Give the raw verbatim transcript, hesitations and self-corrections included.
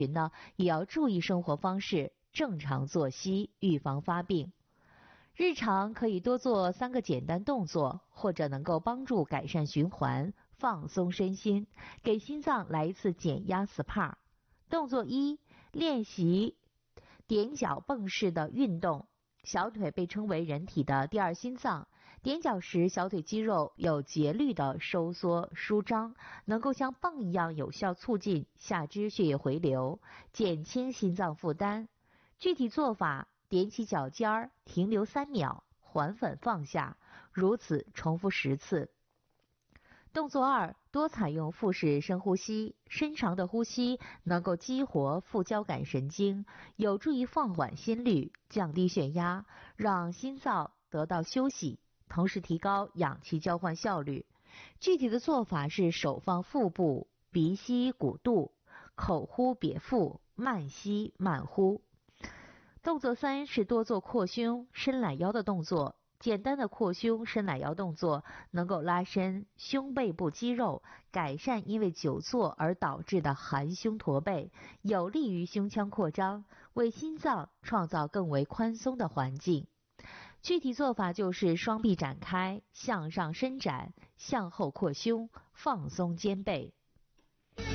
呢，也要注意生活方式，正常作息，预防发病。日常可以多做三个简单动作，或者能够帮助改善循环，放松身心，给心脏来一次减压 S P A。 动作一，练习踮脚蹦式的运动。小腿被称为人体的第二心脏，踮脚时小腿肌肉有节律的收缩舒张，能够像泵一样有效促进下肢血液回流，减轻心脏负担。具体做法，踮起脚尖儿，停留三秒，缓缓放下，如此重复十次。动作二，多采用腹式深呼吸。深长的呼吸能够激活副交感神经，有助于放缓心率，降低血压，让心脏得到休息，同时提高氧气交换效率。具体的做法是手放腹部，鼻吸鼓肚，口呼瘪腹，慢吸慢呼。动作三是多做扩胸伸懒腰的动作。简单的扩胸伸懒腰动作能够拉伸胸背部肌肉，改善因为久坐而导致的含胸驼背，有利于胸腔扩张，为心脏创造更为宽松的环境。具体做法就是双臂展开，向上伸展，向后扩胸，放松肩背。